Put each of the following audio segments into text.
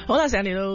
好啦，成日嚟到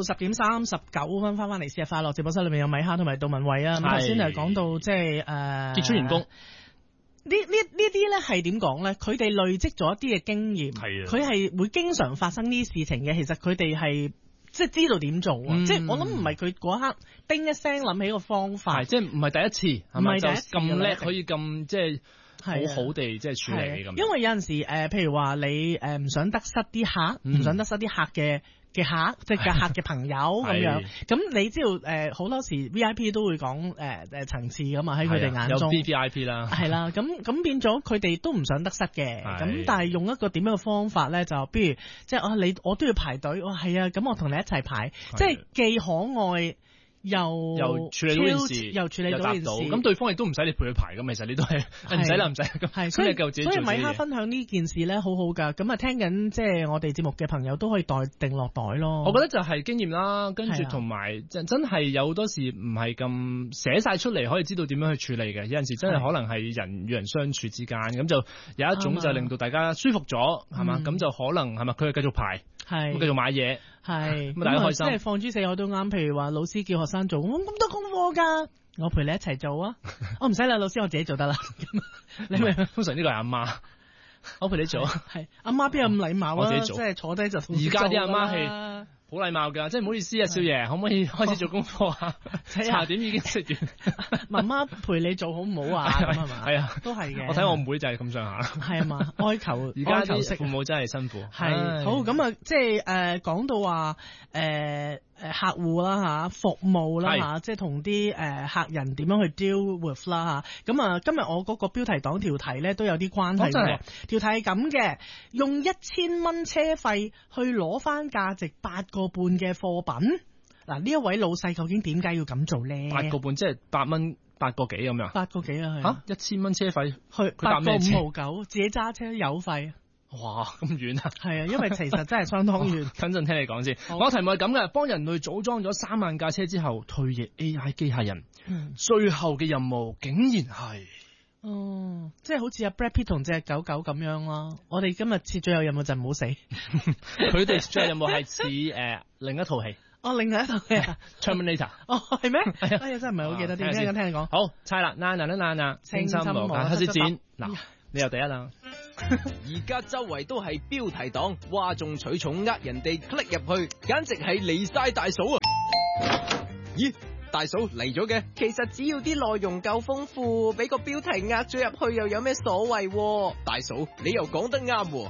10:39翻嚟，試下快樂直播室裏面有米哈同埋杜文慧啊。咁頭先係講到即係傑出員工。 呢啲咧係點講咧？佢哋累積咗一啲嘅經驗，佢係會經常發生呢啲事情嘅。其實佢哋係即係知道點做啊！即係我諗唔係佢嗰刻叮一聲諗起個方法， 即係唔係第一次，係咪就咁叻可以咁即係好好地即係處理咁？ 因為有陣時譬如話你唔想得失啲客，唔想得失啲客嘅客，即係客嘅朋友咁樣。咁你知道好多時 VIP 都會講層次噶嘛，喺佢哋眼中有 VIP 啦， 係啦。咁變咗佢哋都唔想得失嘅。咁但係用一個點樣嘅方法咧，就譬如即係我都要排隊，係啊，咁我同你一齊排，即係既可愛。又處理到件事， 又處理到件事， 咁對方亦都唔使你陪佢排咁，其實你都係唔使啦，唔使咁，所以所以米哈分享呢件事咧，好好噶。咁啊，聽緊即係我哋節目嘅朋友都可以袋定落袋咯。 我覺得就係經驗啦，跟住同埋真係有好多時唔係咁寫晒出嚟，可以知道點樣去處理嘅。有陣時真係可能係人與人相處之間，咁就有一種就令到大家舒服咗，係嘛？咁就可能係咪佢係繼續排，繼續買嘢。係咁大家開心， 即係放諸四海都啱。譬如話老師叫學生做咁多功課㗎，我陪你一齊做啊！我唔使啦，老師我自己做得啦。你明？ 通常呢個係阿媽，我陪你做。 係阿媽邊有咁禮貌啊？ 我自己做， 即係坐低就。 而家啲阿媽係好禮貌㗎，即係唔好意思啊，少爺，可唔可以開始做功課啊？茶點已經食完，媽媽陪你做好唔好啊？咁係嘛？ 係啊， 都係嘅。 我睇我妹就係咁上下。 係啊嘛，哀求而家啲父母真係辛苦。 係好咁啊，即係講到話客戶啦嚇，服務啦嚇，即係同啲客人點樣去 deal with 啦嚇。咁啊，今日我嗰個標題黨條題咧都有啲關係嘅。條題係咁嘅，用1000蚊車費去攞翻價值8個半嘅貨品。嗱，呢一位老細究竟點解要咁做咧 ？8個半即係8蚊8個幾咁樣。 8個幾啊？ 嚇，1000蚊車費去8個5毫9，自己揸車油費。 哇，咁遠啊！ 係啊，因為其實真係相當遠。 等陣聽你講先。我題目係咁嘅，幫人類組裝咗3萬架車之後，退役 AI 機械人，最後嘅任務竟然係， 即係好似阿 Brad Pitt 同隻狗狗咁樣咯。我哋今日設最後任務就唔好死。 佢哋最後任務係似另一套戲。 另外一套戲啊 Terminator。 係咩？係啊，真係唔係好記得啲。聽你講。 好，猜啦，嗱，清心無間開始剪。嗱，你又第一啦。 而家周圍都係標題黨，嘩眾取寵呃人哋 click 入去，簡直係離晒大嫂啊！咦，大嫂嚟咗嘅？ 其實只要啲內容夠豐富，俾個標題呃咗入去又有咩所謂？ 大嫂，你又講得啱喎。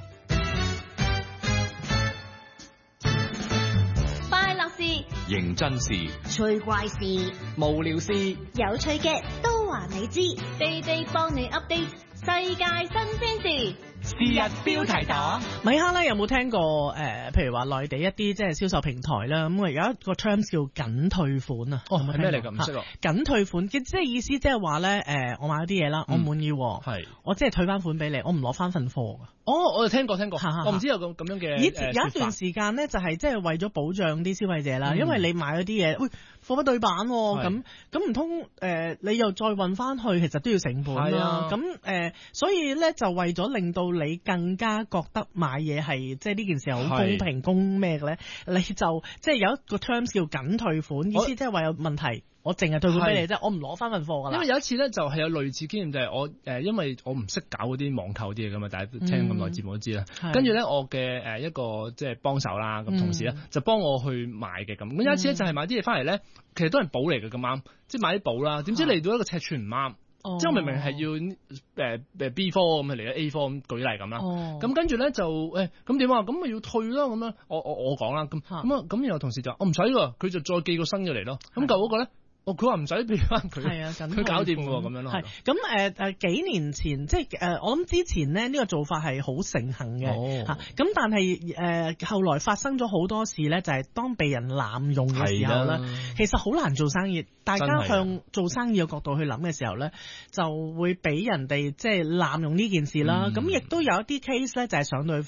快樂事、 認真事、 趣怪事、 無聊事、 有趣嘅都話你知，地地幫你 update 世界新鮮事。 是日標題黨。 米哈咧有冇聽過譬如話內地一啲即係銷售平台啦，咁有一個 terms 叫緊退款啊。 係咩嚟㗎？唔識喎。 緊退款即係意思即係話咧我買咗啲嘢啦，我滿意，係我即係退翻款俾你，我唔攞翻份貨㗎。 我就聽過，我唔知有咁樣嘅。 有一段時間咧就係即係為咗保障啲消費者啦，因為你買咗啲嘢，貨不對版喎，咁唔通你又再運翻去，其實都要成本啦。咁所以咧就為咗令到你更加覺得買嘢係即係呢件事好公平公咩嘅咧，你就即係有一個 terms 叫緊退款，意思即係話有問題，我淨係退款俾你啫，我唔攞翻份貨噶啦。 因為有一次咧就係有類似經驗，就係我因為我唔識搞嗰啲網購啲嘢噶嘛，大家聽咁耐節目都知啦。跟住咧我嘅一個即係幫手啦，咁同事咧就幫我去買嘅咁。咁有一次咧就係買啲嘢翻嚟咧，其實都係簿嚟嘅咁啱，即係買啲簿啦，點知嚟到一個尺寸唔啱。即係我明明係要B 科咁嚟咗 A 科咁舉例咁啦，咁跟住咧就咁點啊？咁咪要退咯咁樣，我講啦，咁然後同事就我唔使喎，佢就再寄個新嘅嚟咯。咁舊嗰個咧，佢話唔使俾翻佢，佢搞掂喎咁樣咯。係咁幾年前即係我諗之前咧呢個做法係好盛行嘅嚇，咁但係後來發生咗好多事咧，就係當被人濫用嘅時候咧，其實好難做生意。大家向做生意嘅角度去諗嘅時候咧，就會俾人哋即係濫用呢件事啦。咁亦都有一啲 case 咧，就係上到去法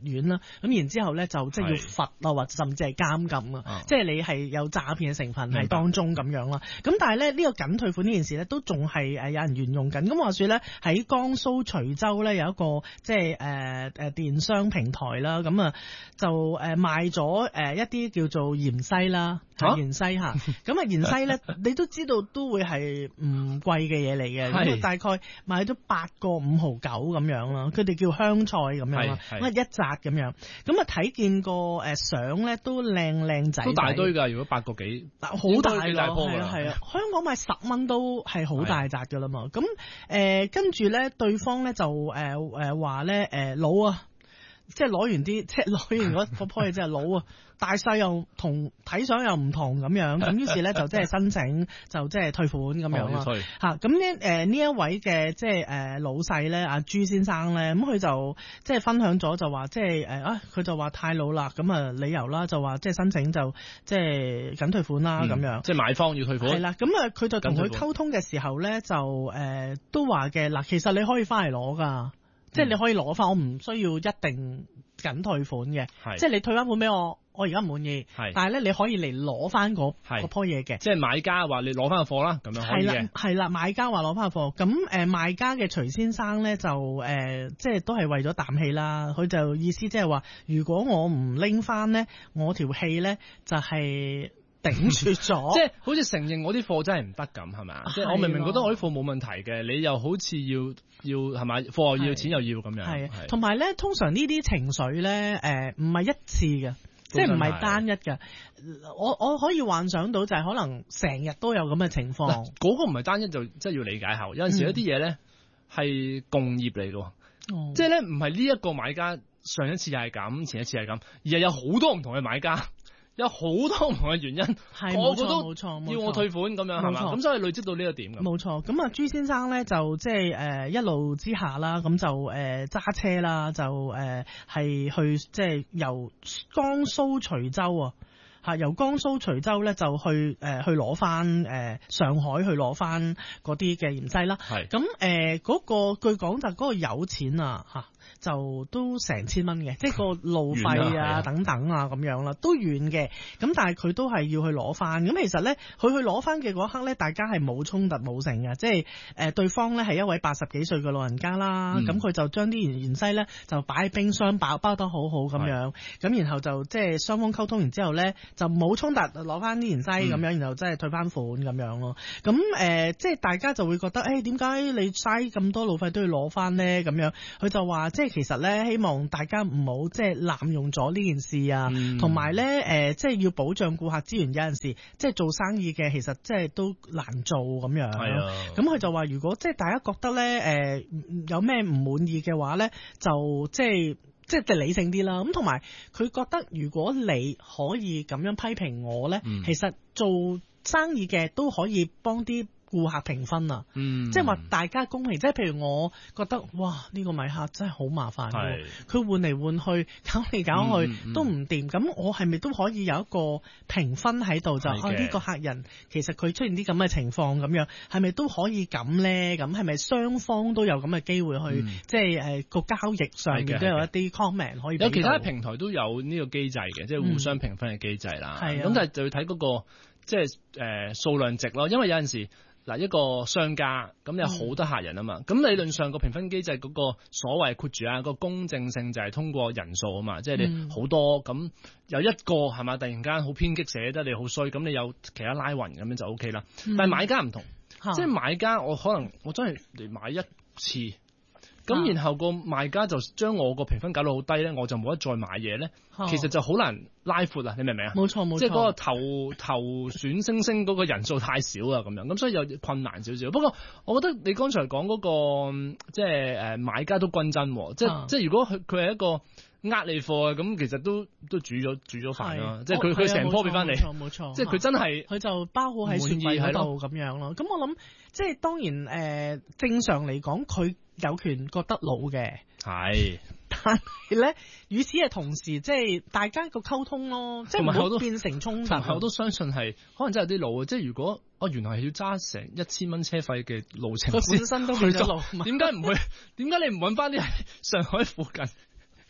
院啦，咁然之後咧就即係要罰啊，或者甚至係監禁啊，即係你係有詐騙嘅成分喺當中咁樣啦。咁但係咧呢個緊退款呢件事咧都仲係有人沿用緊。咁話說咧喺江蘇徐州咧有一個即係電商平台啦，咁啊就賣咗一啲叫做芫茜啦，芫茜嚇。咁啊芫茜咧你都知道都會係唔貴嘅嘢嚟嘅，咁大概賣咗8個5毫9咁樣啦。佢哋叫香菜咁樣啦，咁啊一紮咁樣。咁啊睇見個相咧都靚仔， 都大堆㗎。如果8個幾， 好大咯， 係啊。 香港賣10蚊都係好大紮㗎啦嘛。咁跟住咧對方咧就話咧老啊，即係攞完啲，即係攞完嗰樖嘢真係老啊，大細又同睇相又唔同咁樣，咁於是咧就即係申請就即係退款咁樣啦嚇。咁呢一位嘅即係老細咧，阿朱先生咧，咁佢就即係分享咗就話即係佢就話太老啦，咁啊理由啦就話即係申請就即係緊退款啦咁樣， 即係買方要退款。 係啦，咁啊佢就同佢溝通嘅時候咧就都話嘅嗱，其實你可以翻嚟攞㗎。即係你可以攞翻，我唔需要一定緊退款嘅。即係你退翻款俾我而家唔滿意。但係咧你可以嚟攞翻嗰樖嘢嘅。即係買家話你攞翻個貨啦，咁樣可以嘅。 係啦，買家話攞翻個貨。咁賣家嘅徐先生咧就即係都係為咗啖氣啦。佢就意思即係話，如果我唔拎翻咧，我條氣咧就係頂住咗。 即係好似承認我啲貨真係唔得咁，係咪啊？即係我明明覺得我啲貨冇問題嘅，你又好似要係咪貨又要錢又要咁樣？ 係，同埋咧，通常呢啲情緒咧，唔係一次嘅，即係唔係單一嘅。我可以幻想到就係可能成日都有咁嘅情況。 嗰個唔係單一就即係要理解下。有陣時有啲嘢咧係共業嚟嘅，即係咧唔係呢一個買家上一次係咁，前一次係咁，而係有好多唔同嘅買家。有好多唔同嘅原因，個個都要我退款咁樣係嘛？咁所以累積到呢個點。 冇錯，咁啊朱先生咧就即係一路之下啦，咁就揸車啦，就係去即係由江蘇徐州啊。由江蘇徐州咧就去攞翻上海去攞翻嗰啲嘅芫茜啦。咁嗰個據講就嗰個有錢啊就都成千蚊嘅，即係個路費啊等等啊咁樣啦，都遠嘅。咁但係佢都係要去攞翻。咁其實咧，佢去攞翻嘅嗰刻咧，大家係冇衝突冇成嘅，即係對方咧係一位80幾歲嘅老人家啦。咁佢就將啲芫茜咧就擺喺冰箱包得好好咁樣。咁然後就即係雙方溝通完之後咧，就冇衝突，攞翻啲芫茜咁樣，然後即係退翻款咁樣咯。咁即係大家就會覺得點解你嘥咁多路費都要攞翻咧？咁樣佢就話即係其實咧，希望大家唔好即係濫用咗呢件事啊，同埋咧即係要保障顧客資源。有陣時即係做生意嘅，其實即係都難做咁樣。咁佢就話，如果即係大家覺得咧有咩唔滿意嘅話咧，就即係理性啲啦。咁同埋佢覺得，如果你可以咁樣批評我咧，其實做生意嘅都可以幫啲顧客評分啊，即係話大家公平，即係譬如我覺得哇呢個米客真係好麻煩，佢換嚟換去搞嚟搞去都唔掂，咁我係咪都可以有一個評分喺度，就呢個客人其實佢出現啲咁嘅情況咁樣，係咪都可以咁咧？咁係咪雙方都有咁嘅機會去即係個交易上面都有一啲 comment 可以？ 有其他平台都有呢個機制嘅，即係互相評分嘅機制啦。咁但係就要睇嗰個即係數量值咯，因為有陣時。嗱，一個商家咁有好多客人啊嘛，咁理論上個評分機制嗰個所謂括住個公正性就係通過人數啊嘛，即係你好多咁有一個係嘛，突然間好偏激寫得你好衰，咁你有其他拉勻咁樣就 OK 啦。但係買家唔同，即係買家我可能我真係嚟買一次。咁然後個賣家就將我個評分搞到好低咧，我就冇得再買嘢咧。其實就好難拉闊啊，你明唔明啊？ 冇錯， 即係嗰個投選星星嗰個人數太少啊，咁樣咁所以有困難少少。不過我覺得你剛才講嗰個即係買家都均真，即係如果佢係一個呃你貨嘅，咁其實都煮咗飯啦，即係佢成樖俾翻你， 冇錯， 即係佢真係佢就包好喺雪櫃嗰度咁樣咯。咁我諗即係當然正常嚟講，佢有權覺得老嘅，但係咧，與此嘅同時，即係大家個溝通咯，即係唔好變成衝突。 我都相信係可能真係有啲老嘅，即係如果原來係要揸成1000蚊車費嘅路程， 佢本身都變咗老， 點解唔去？點解你唔揾翻啲喺上海附近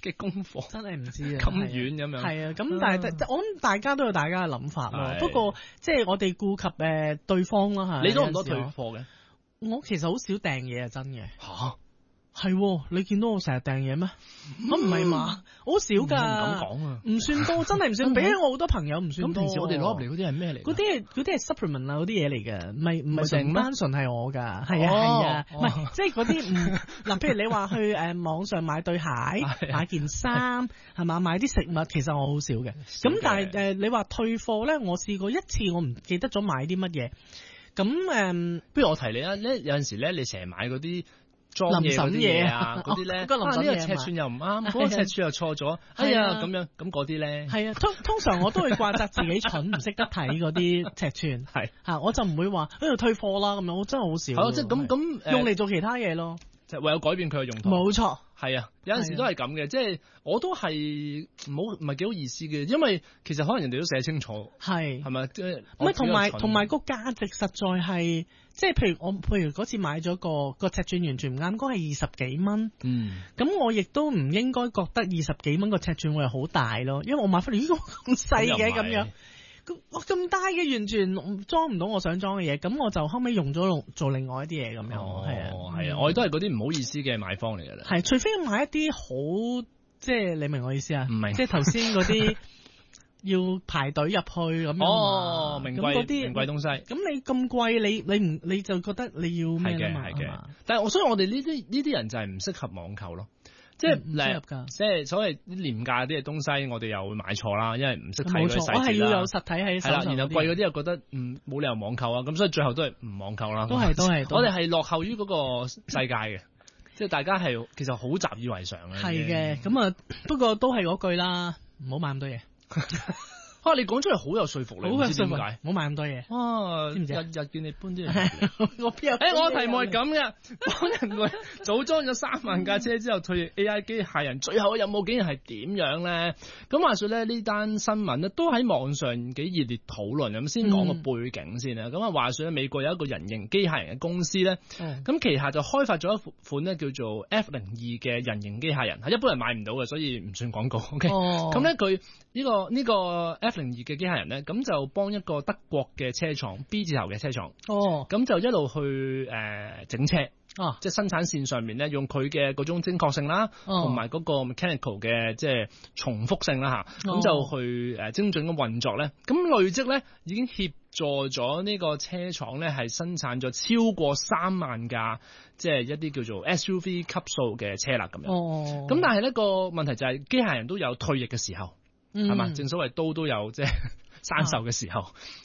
嘅功課， 真係唔知啊， 咁遠咁樣。 係啊，咁但係我諗大家都有大家嘅諗法咯。 係不過即係我哋顧及對方啦嚇。 你多唔多退貨嘅？ 我其實好少訂嘢啊，真嘅。 嚇！ 係，你見到我成日訂嘢咩？咁唔係嘛，好少㗎。唔敢講啊， 唔算多，真係唔算。比起我好多朋友唔算多。 咁平時我哋攞入嚟嗰啲係咩嚟？ 嗰啲係 supplement 啊，嗰啲嘢嚟嘅，唔係成單純係我㗎。係啊，唔係即係嗰啲嗱，譬如你話去網上買對鞋、買件衫係嘛，買啲食物，其實我好少嘅。咁但係你話退貨咧，我試過一次，我唔記得咗買啲乜嘢。咁不如我提你啊，咧有陣時咧，你成日買嗰啲裝嘢嗰啲嘢啊，嗰啲咧，呢個尺寸又唔啱，嗰個尺寸又錯咗，哎呀咁樣，咁嗰啲咧， 係啊，通常我都會怪責自己蠢，唔識得睇嗰啲尺寸，係嚇，我就唔會話喺度退貨啦咁樣，我真係好少。 即係咁用嚟做其他嘢咯， 就唯有改變佢嘅用途。 冇錯。 係啊，有陣時都係咁嘅，即係我都係唔係幾好意思嘅，因為其實可能人哋都寫清楚，係咪？即係唔係同埋個價值實在係，即係譬如嗰次買咗個尺寸完全唔啱，嗰係20幾蚊。咁我亦都唔應該覺得20幾蚊個尺寸會係好大咯，因為我買翻嚟呢個咁細嘅咁樣。咁大嘅完全裝唔到我想裝嘅嘢，咁我就後尾用咗做另外一啲嘢咁樣。 係啊，我哋都係嗰啲唔好意思嘅買方嚟嘅啦。 係，除非買一啲好，即係你明我意思啊？唔明，即係頭先嗰啲要排隊入去咁樣。 名貴東西。 咁你咁貴，你就覺得你要咩啊嘛？係嘅。 但係所以我哋呢啲人就係唔適合網購咯。即係唔適合㗎，即係所謂啲廉價啲嘅東西，我哋又會買錯啦，因為唔識睇嗰啲細節啦。我係要有實體喺手上。係啦，然後貴嗰啲又覺得冇理由網購啊，咁所以最後都係唔網購啦。都係。我哋係落後於嗰個世界嘅，即係大家係其實好習以為常嘅。係嘅，咁啊，不過都係嗰句啦，唔好買咁多嘢。你講出嚟好有說服力，唔知點解。唔好買咁多嘢。知唔知？日見你搬啲嘢。我邊有？我題目係咁嘅，幫人類組裝咗3萬架車之後，退役 AI 機械人最後嘅任務竟然係點樣咧？咁話說咧，呢單新聞咧都喺網上幾熱烈討論。咁先講個背景先啦。咁啊，話說咧，美國有一個人形機械人嘅公司咧，咁旗下就開發咗一款咧叫做 F02嘅人形機械人，係一般人買唔到嘅，所以唔算廣告。OK，咁咧佢呢個 F02嘅機械人咧，咁就幫一個德國嘅車廠 B 字頭嘅車廠，咁就一路去整車，即係生產線上面咧，用佢嘅嗰種精確性啦，同埋嗰個 mechanical 嘅即係重複性啦嚇，咁就去精準嘅運作咧，咁累積咧已經協助咗呢個車廠咧係生產咗超過3萬架，即係一啲叫做 SUV 級數嘅車啦咁樣。咁但係呢個問題就係機械人都有退役嘅時候。係嘛？正所謂刀都有即係生鏽嘅時候，